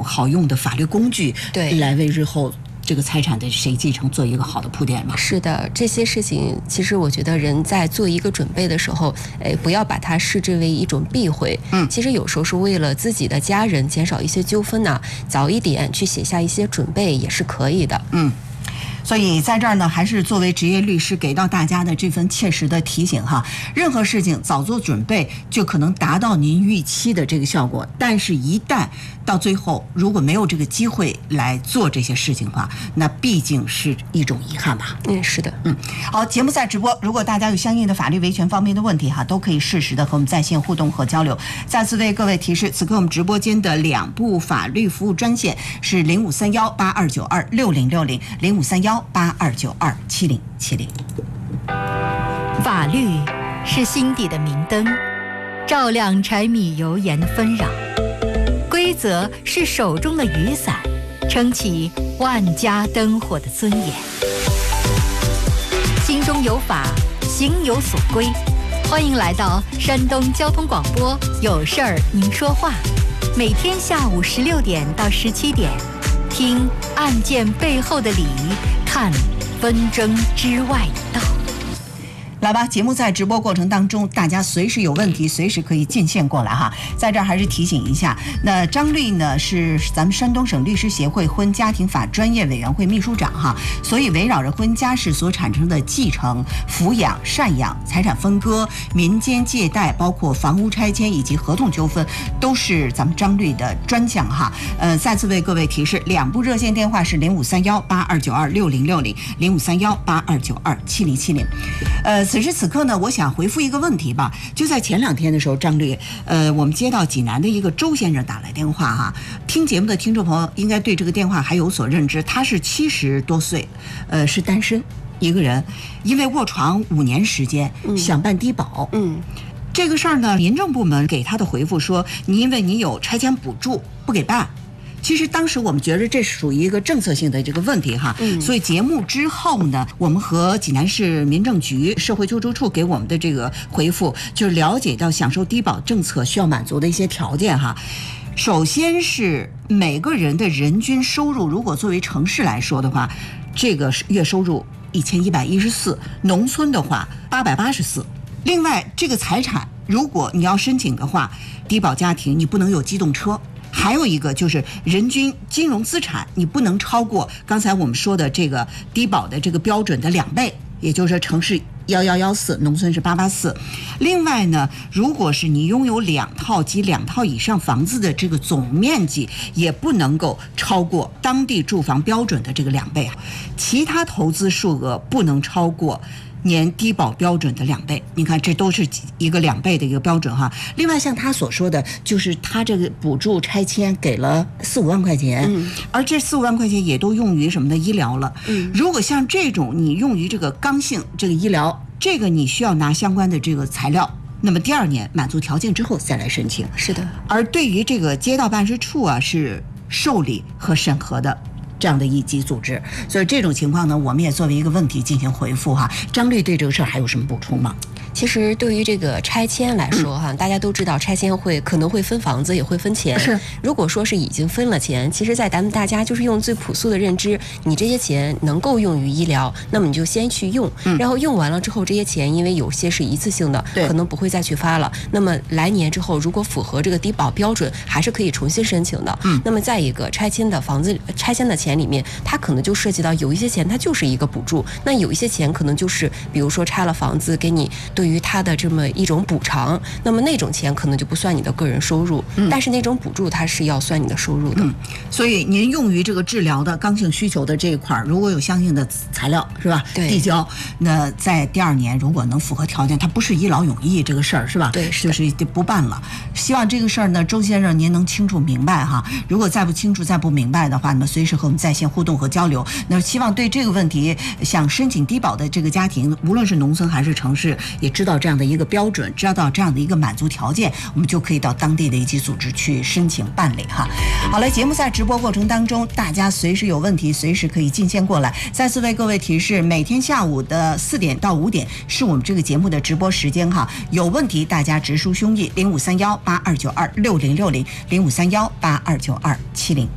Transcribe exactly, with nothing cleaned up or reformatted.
好用的法律工具， 对， 来为日后这个财产的谁继承做一个好的铺垫嘛。 是的，这些事情其实我觉得人在做一个准备的时候，哎，不要把它视之为一种避讳。 嗯， 其实有时候是为了自己的家人减少一些纠纷呢、啊，早一点去写下一些准备也是可以的。 嗯。所以在这儿呢，还是作为职业律师给到大家的这份切实的提醒哈，任何事情早做准备就可能达到您预期的这个效果，但是一旦到最后如果没有这个机会来做这些事情的话，那毕竟是一种遗憾吧。 嗯，是的。 嗯，好，节目在直播，如果大家有相应的法律维权方面的问题哈，都可以适时的和我们在线互动和交流。再次为各位提示，此刻我们直播间的两部法律服务专线是零五三幺八二九二六零六零零五三幺八二九二七零七零。 法律是心底的明灯，照亮柴米油盐的纷扰；规则是手中的雨伞，撑起万家灯火的尊严。心中有法，行有所归。欢迎来到山东交通广播，有事儿您说话，每天下午十六点到十七点，听案件背后的理，看纷争之外的道。 来吧，节目在直播过程当中，大家随时有问题，随时可以进线过来哈。在这儿还是提醒一下，那张律呢是咱们山东省律师协会婚家庭法专业委员会秘书长哈，所以围绕着婚家事所产生的继承、抚养、赡养、财产分割、民间借贷，包括房屋拆迁以及合同纠纷，都是咱们张律的专项哈。呃，再次为各位提示，两部热线电话是零五三幺八二九二六零六零、零五三幺八二九二七零七零。呃。此时此刻呢，我想回复一个问题吧。就在前两天的时候，张律，呃，我们接到济南的一个周先生打来电话哈。听节目的听众朋友应该对这个电话还有所认知。他是七十多岁，呃，是单身一个人，因为卧床五年时间，想办低保。 嗯， 这个事儿呢，民政部门给他的回复说，你因为你有拆迁补助，不给办。其实当时我们觉得这是属于一个政策性的这个问题哈，嗯，所以节目之后呢，我们和济南市民政局社会救助处给我们的这个回复，就是了解到享受低保政策需要满足的一些条件哈。首先是每个人的人均收入，如果作为城市来说的话，这个月收入一千一百一十四，农村的话八百八十四。另外，这个财产如果你要申请的话，低保家庭你不能有机动车。还有一个就是人均金融资产，你不能超过刚才我们说的这个低保的这个标准的两倍，也就是说城市幺幺幺四，农村是八八四。另外呢，如果是你拥有两套及两套以上房子的这个总面积，也不能够超过当地住房标准的这个两倍啊。其他投资数额不能超过年低保标准的两倍，你看这都是一个两倍的一个标准哈。另外像他所说的，就是他这个补助拆迁给了四五万块钱，嗯，而这四五万块钱也都用于什么的医疗了。嗯，如果像这种你用于这个刚性这个医疗，这个你需要拿相关的这个材料。那么第二年满足条件之后再来申请。 是的。而对于这个街道办事处啊，是受理和审核的。这样的一级组织，所以这种情况呢，我们也作为一个问题进行回复哈。张律对这个事儿还有什么补充吗？ 其实对于这个拆迁来说哈，大家都知道拆迁会可能会分房子，也会分钱。 是， 如果说是已经分了钱，其实在咱们大家就是用最朴素的认知，你这些钱能够用于医疗，那么你就先去用，嗯、然后用完了之后，这些钱因为有些是一次性的，可能不会再去发了。那么来年之后，如果符合这个低保标准，还是可以重新申请的。嗯，那么再一个，拆迁的房子拆迁的钱里面，它可能就涉及到有一些钱它就是一个补助，那有一些钱可能就是比如说拆了房子给你对于它的这么一种补偿，那么那种钱可能就不算你的个人收入，嗯、但是那种补助它是要算你的收入的。 嗯，所以您用于这个治疗的刚性需求的这一块，如果有相应的材料是吧？ 对， 递交，那在第二年如果能符合条件，它不是一劳永逸这个事儿是吧？ 对， 就是不办了。希望这个事儿呢，周先生您能清楚明白哈。如果再不清楚、再不明白的话，那么随时和我们在线互动和交流。那希望对这个问题想申请低保的这个家庭，无论是农村还是城市，也知道这样的一个标准，知道这样的一个满足条件，我们就可以到当地的一级组织去申请办理哈。好了，节目在直播过程当中，大家随时有问题，随时可以进线过来。再次为各位提示，每天下午的四点到五点是我们这个节目的直播时间哈。有问题大家直抒胸臆，零五三幺八二九二六零六零，零五三幺八二九二七零